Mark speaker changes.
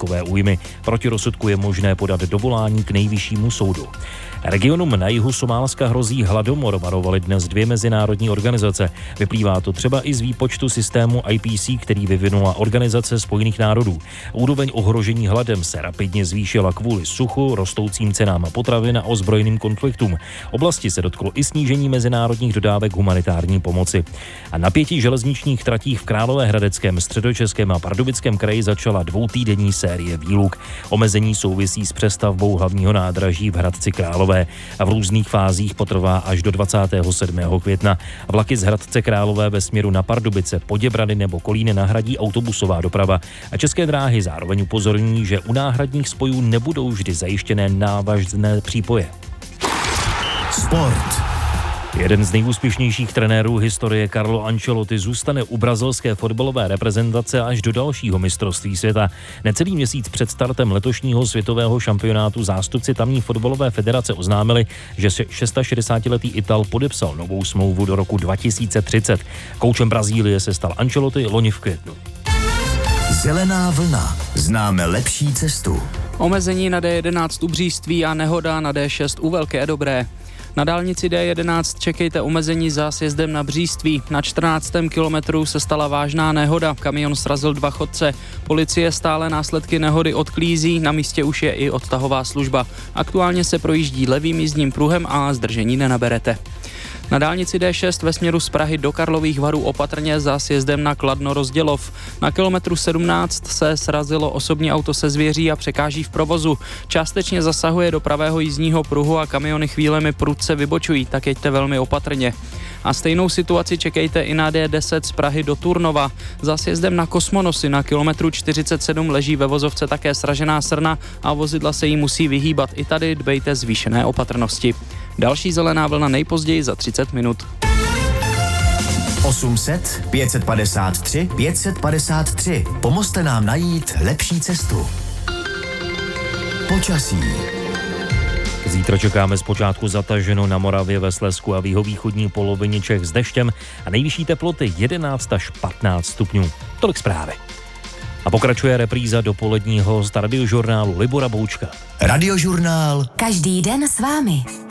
Speaker 1: majetkové újmy. Proti rozsudku je možné podat dovolání k nejvyššímu soudu. Regionům na jihu Somálska hrozí hladomor, varovaly dnes 2 mezinárodní organizace. Vyplývá to třeba i z výpočtu systému IPC, který vyvinula Organizace spojených národů. Úroveň ohrožení hladem se rapidně zvýšila kvůli suchu, rostoucím cenám potravin a ozbrojeným konfliktům. Oblasti se dotklo i snížení mezinárodních dodávek humanitární pomoci. A na 5 železničních tratích v Královéhradeckém, Středočeském a Pardubickém kraji začala 2týdenní série výluk. Omezení souvisí s přestavbou hlavního nádraží v Hradci Králové a v různých fázích potrvá až do 27. května. Vlaky z Hradce Králové ve směru na Pardubice, Poděbrady nebo Kolíny nahradí autobusová doprava a České dráhy zároveň upozorní, že u náhradních spojů nebudou vždy zajištěné návazné přípoje.
Speaker 2: Sport.
Speaker 1: Jeden z nejúspěšnějších trenérů historie Carlo Ancelotti zůstane u brazilské fotbalové reprezentace až do dalšího mistrovství světa. Necelý měsíc před startem letošního světového šampionátu zástupci tamní fotbalové federace oznámili, že 66letý Ital podepsal novou smlouvu do roku 2030. Koučem Brazílie se stal Ancelotti loni v květnu.
Speaker 2: Zelená vlna. Známe lepší cestu.
Speaker 3: Omezení na D11 u Bříství a nehoda na D6 u Velké Dobré. Na dálnici D11 čekejte omezení za sjezdem na Bříství. Na 14. kilometru se stala vážná nehoda. Kamion srazil 2 chodce. Policie stále následky nehody odklízí, na místě už je i odtahová služba. Aktuálně se projíždí levým jízdním pruhem a zdržení nenaberete. Na dálnici D6 ve směru z Prahy do Karlových Varů opatrně za sjezdem na Kladno-Rozdělov. Na kilometru 17 se srazilo osobní auto se zvěří a překáží v provozu. Částečně zasahuje do pravého jízdního pruhu a kamiony chvílemi prudce vybočují, tak jeďte velmi opatrně. A stejnou situaci čekejte i na D10 z Prahy do Turnova. Za sjezdem na Kosmonosy na kilometru 47 leží ve vozovce také sražená srna a vozidla se jí musí vyhýbat. I tady dbejte zvýšené opatrnosti. Další zelená vlna nejpozději za 30 minut.
Speaker 2: 800 553 553. Pomozte nám najít lepší cestu. Počasí.
Speaker 1: Zítra čekáme zpočátku zataženo na Moravě, ve Slezsku a v jihovýchodní polovině Čech s deštěm a nejvyšší teploty 11 až 15 stupňů. Tolik zprávy. A pokračuje repríza dopoledního z radiožurnálu Libora Boučka.
Speaker 2: Radiožurnál.
Speaker 4: Každý den s vámi.